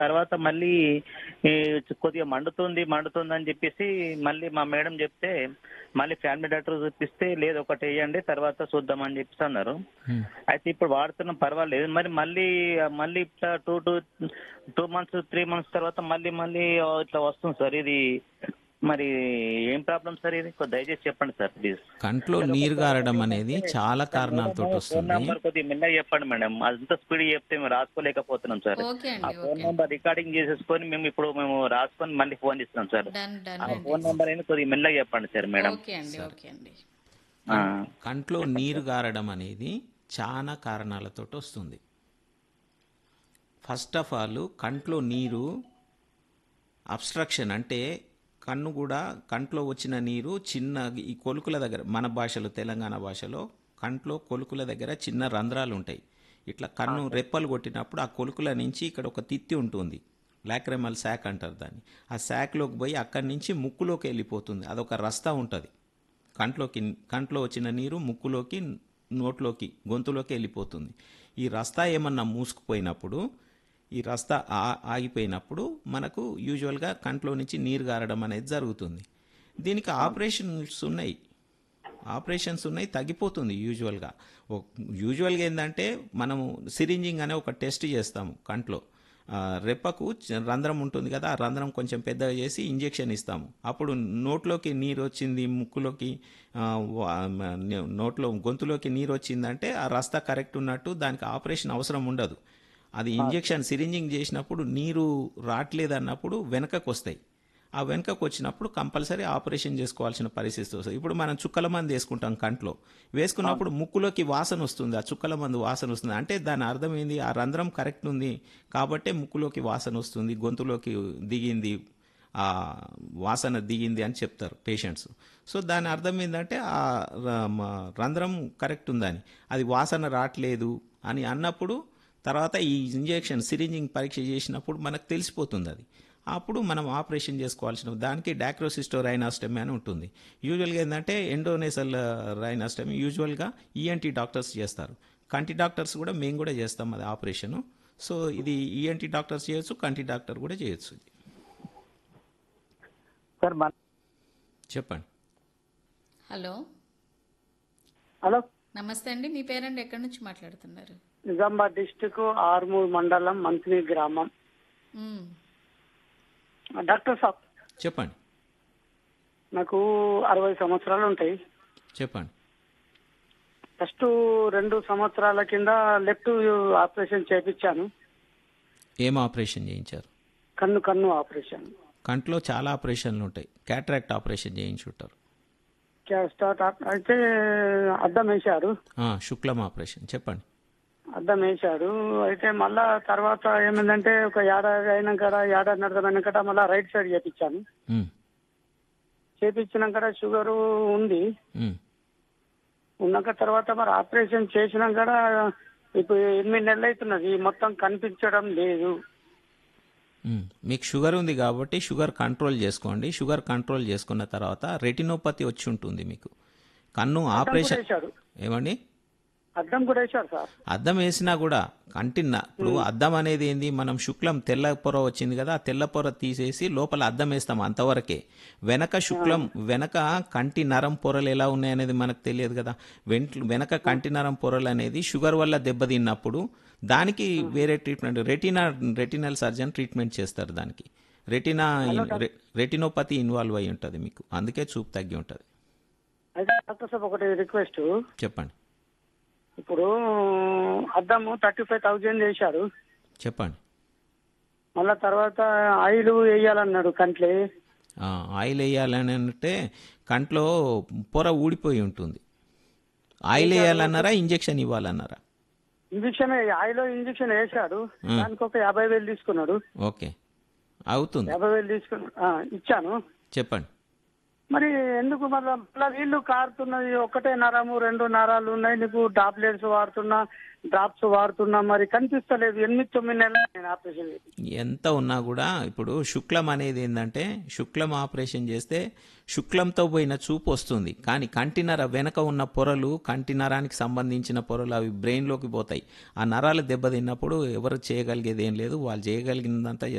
తర్వాత మళ్ళీ ఈ కొద్దిగా మండుతుంది అని చెప్పేసి మళ్ళీ మా మేడం చెప్తే మళ్ళీ ఫ్యామిలీ డాక్టర్ చూపిస్తే లేదు ఒకటి వేయండి తర్వాత చూద్దాం అని చెప్పేసి అన్నారు. హ్మ్. అయితే ఇప్పుడు వాడుతున్నాం పర్వాలేదు. మరి మళ్ళీ మళ్ళీ ఇట్లా 2 మంత్స్ 3 మంత్స్ తర్వాత మళ్ళీ మళ్ళీ ఇట్లా వస్తుంది సార్. ఇది మరి ఏం ప్రాబ్లం సార్? ఇది దయచేసి చెప్పండి సార్ ప్లీజ్. కంట్లో సార్ నీరు ఒకసారి గారడం ఒకటి అనేది ఏంటంటే చాలా సార్ కారణాలతో ఫోన్ వస్తుంది. నంబర్ కొద్దిగా మెల్లగా చెప్పండి మేడం. అంత స్పీడ్ చెప్తే మేము రాసుకోలేకపోతున్నాం సార్. ఓకే ఆ అండి. ఫోన్ ఓకే అండి. నంబర్ రికార్డింగ్ చేసేసుకొని మేము రాసుకొని మళ్ళీ ఫోన్ చేస్తున్నాం సార్. డన్ డన్ ఆ అండి. ఫోన్ నంబర్ అయినా కొద్దిగా మెల్లగా చెప్పండి సార్ మేడం. ఓకే అండి. సరే. ఓకే అండి. ఆ, కంట్లో నీరు గారడం అనేది చాలా కారణాలతో వస్తుంది. ఫస్ట్ ఆఫ్ ఆల్ కంట్లో నీరు అబ్స్ట్రక్షన్ అంటే కన్ను కూడా కంట్లో వచ్చిన నీరు చిన్న ఈ కొలుకుల దగ్గర, మన భాషలో తెలంగాణ భాషలో కంట్లో కొలుకుల దగ్గర చిన్న రంధ్రాలు ఉంటాయి. ఇట్లా కన్ను రెప్పలు కొట్టినప్పుడు ఆ కొలుకుల నుంచి ఇక్కడ ఒక తిత్తి ఉంటుంది, లాక్రెమల్ శాక్ అంటారు దాన్ని. ఆ శాక్లోకి పోయి అక్కడి నుంచి ముక్కులోకి వెళ్ళిపోతుంది. అదొక రస్తా ఉంటుంది. కంట్లో వచ్చిన నీరు ముక్కులోకి, నోట్లోకి, గొంతులోకి వెళ్ళిపోతుంది. ఈ రస్తా ఏమన్నా మూసుకుపోయినప్పుడు, ఈ రస్తా ఆగిపోయినప్పుడు మనకు యూజువల్గా కంట్లో నుంచి నీరు గారడం అనేది జరుగుతుంది. దీనికి ఆపరేషన్స్ ఉన్నాయి, తగ్గిపోతుంది యూజువల్గా ఏంటంటే మనము సిరింజింగ్ అనే ఒక టెస్ట్ చేస్తాము కంట్లో. రెప్పకు రంధ్రం ఉంటుంది కదా, ఆ రంధ్రం కొంచెం పెద్దగా చేసి ఇంజెక్షన్ ఇస్తాము. అప్పుడు నోట్లోకి నీరు వచ్చింది, ముక్కులోకి, గొంతులోకి నీరు వచ్చిందంటే ఆ రస్తా కరెక్ట్ ఉన్నట్టు, దానికి ఆపరేషన్ అవసరం ఉండదు. అది ఇంజెక్షన్ సిరింజింగ్ చేసినప్పుడు నీరు రావట్లేదు అన్నప్పుడు వెనకకు వస్తాయి. ఆ వెనకకు వచ్చినప్పుడు కంపల్సరీ ఆపరేషన్ చేసుకోవాల్సిన పరిస్థితి వస్తుంది. ఇప్పుడు మనం చుక్కల మందు వేసుకుంటాం కంట్లో, వేసుకున్నప్పుడు ముక్కులోకి వాసన వస్తుంది, ఆ చుక్కల మందు వాసన వస్తుంది అంటే దాని అర్థం ఏంది, ఆ రంధ్రం కరెక్ట్ ఉంది కాబట్టే ముక్కులోకి వాసన వస్తుంది, గొంతులోకి దిగింది, ఆ వాసన దిగింది అని చెప్తారు పేషెంట్స్. సో దాని అర్థం ఏంటంటే ఆ రంధ్రం కరెక్ట్ ఉందని, అది వాసన రావట్లేదు అని అన్నప్పుడు తర్వాత ఈ ఇంజెక్షన్ సిరింజింగ్ పరీక్ష చేసినప్పుడు మనకు తెలిసిపోతుంది అది. అప్పుడు మనం ఆపరేషన్ చేసుకోవాల్సిన దానికి డాక్రోసిస్టో రైనాస్టమీ అని ఉంటుంది. యూజువల్గా ఏంటంటే ఎండోనేసల్ రైనాస్టమీ యూజువల్గా ఈఎన్టీ డాక్టర్స్ చేస్తారు. కంటి డాక్టర్స్ కూడా మేము కూడా చేస్తాం అది ఆపరేషను. సో ఇది ఈఎన్టీ డాక్టర్స్ చేయొచ్చు, కంటి డాక్టర్ కూడా చేయొచ్చు. సార్ చెప్పండి. హలో హలో, నమస్తే అండి. మీ పేరండి, ఎక్కడి నుంచి మాట్లాడుతున్నారు? నిజామాబాద్ డిస్టిక్ ఆర్మూర్ మండలం మంత్రి గ్రామం. మ్మ్. డాక్టర్ సాబ్, చెప్పండి. నాకు 60 సంవత్సరాలు ఉంటాయి. చెప్పండి. ఫస్ట్ 2 సంవత్సరాల కింద లెఫ్ట్ ఆపరేషన్ చేయించాను. ఏం ఆపరేషన్ చేయించారు? కన్ను ఆపరేషన్. కంట్లో చాలా ఆపరేషన్లు ఉంటాయి. Cataract operation చేయించుంటారు. అయితే అద్దం వేశారు. శుక్లం ఆపరేషన్. చెప్పండి. అద్దం వేశారు. అయితే మళ్ళా తర్వాత ఏమైందంటే ఒక ఏడాదిన్నర అయినాక మళ్ళా రైట్ సైడ్ చేపించాను. చేపించినాక షుగర్ ఉంది. ఉన్నాక తర్వాత మరి ఆపరేషన్ చేసినాక ఇప్పుడు 8 నెలలు అవుతున్నది, మొత్తం కనిపించడం లేదు. మీకు షుగర్ ఉంది కాబట్టి షుగర్ కంట్రోల్ చేసుకోండి. షుగర్ కంట్రోల్ చేసుకున్న తర్వాత రెటినోపతి వచ్చి ఉంటుంది మీకు. కన్ను ఆపరేషన్ ఏమండి, అద్దం కూడా వేశారు సార్. అద్దం వేసినా కూడా ఇప్పుడు అద్దం అనేది ఏంది, మనం శుక్లం తెల్ల పొర వచ్చింది కదా, ఆ తెల్ల పొర తీసేసి లోపల అద్దం వేస్తాం అంతవరకే. వెనక కంటి నరం పొరలు ఎలా ఉన్నాయనేది మనకు తెలియదు కదా. వెనక కంటి నరం పొరలు అనేది షుగర్ వల్ల దెబ్బతిన్నప్పుడు దానికి వేరే ట్రీట్మెంట్, రెటినల్ సర్జన్ ట్రీట్మెంట్ చేస్తారు. దానికి రెటినోపతి ఇన్వాల్వ్ అయి ఉంటుంది మీకు, అందుకే చూపు తగ్గి ఉంటుంది. అయితే డాక్టర్ సార్ ఒకటి రిక్వెస్ట్. చెప్పండి. ఇప్పుడు అద్దము 35,000 చేశారు. చెప్పండి. మళ్ళా తర్వాత ఆయిల్ వేయాలన్నాడు కంట్లే. ఆయిల్ వేయాలని అంటే కంట్లో పొర ఊడిపోయి ఉంటుంది. Oil వేయాలన్నారా, injection ఇవ్వాలన్నారా? ఇంజెక్షన్ వేశాడు. దానికి ఒక 50,000 తీసుకున్నాడు. ఓకే, అవుతుంది. 50,000 తీసుకున్నా, ఇచ్చాను. చెప్పండి. మరి ఎందుకు మళ్ళీ వీళ్ళు కారుతున్నది, ఒకటే నరము 2 నరాలు ఉన్నాయి, నీకు టాబ్లెట్స్ వాడుతున్నా డ్రాప్స్ వాడుతున్నా, మరి కనిపిస్తలేదు. 8-9 నెలలు నేను ఆపరేషన్ చేయించాను. ఎంత ఉన్నా కూడా ఇప్పుడు శుక్లం అనేది ఏంటంటే శుక్లం ఆపరేషన్ చేస్తే శుక్లంతో పోయిన చూపు వస్తుంది, కానీ కంటి వెనక ఉన్న పొరలు, కంటి నరానికి సంబంధించిన పొరలు అవి బ్రెయిన్లోకి పోతాయి. ఆ నరాలు దెబ్బతిన్నప్పుడు ఎవరు చేయగలిగేది ఏం లేదు, వాళ్ళు చేయగలిగినంత